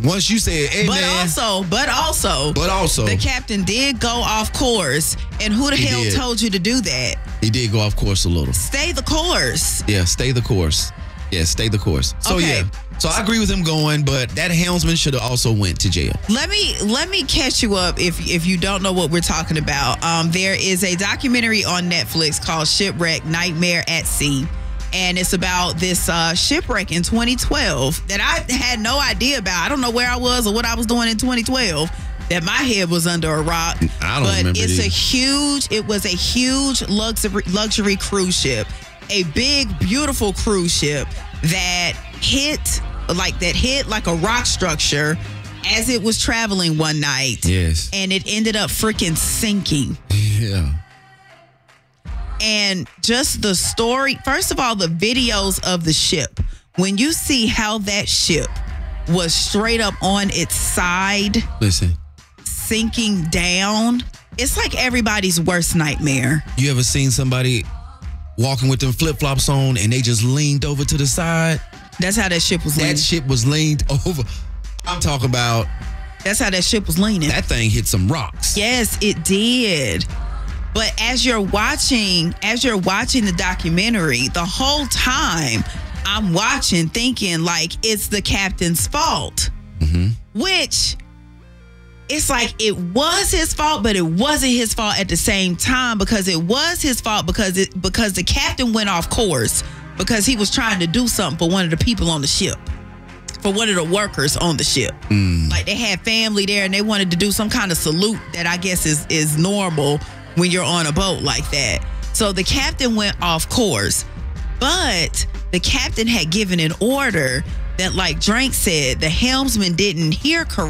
once you said, hey, But man. also, the captain did go off course. And who the hell told you to do that? He did go off course a little. Stay the course. Yeah, stay the course. Yeah, stay the course. So, Okay. So I agree with him going, but that helmsman should have also went to jail. Let me catch you up if you don't know what we're talking about. There is a documentary on Netflix called Shipwreck: Nightmare at Sea. And it's about this shipwreck in 2012 that I had no idea about. I don't know where I was or what I was doing in 2012. That my head was under a rock. I don't remember. But it was a huge luxury cruise ship. A big, beautiful cruise ship that hit like a rock structure as it was traveling one night. Yes. And it ended up freaking sinking. Yeah. And just the story, first of all, the videos of the ship, when you see how that ship was straight up on its side, sinking down, it's like everybody's worst nightmare. You ever seen somebody walking with them flip-flops on and they just leaned over to the side? That's how that ship was leaning. That ship was leaned over. I'm talking about. That's how that ship was leaning. That thing hit some rocks. Yes, it did. But as you're watching the documentary, the whole time I'm watching thinking like it's the captain's fault. Mm-hmm. Which it's like it was his fault, but it wasn't his fault at the same time, because it was his fault because the captain went off course because he was trying to do something for one of the people on the ship, for one of the workers on the ship. Like they had family there and they wanted to do some kind of salute that I guess is normal when you're on a boat like that. So the captain went off course, but the captain had given an order that, like Drank said, the helmsman didn't hear correctly.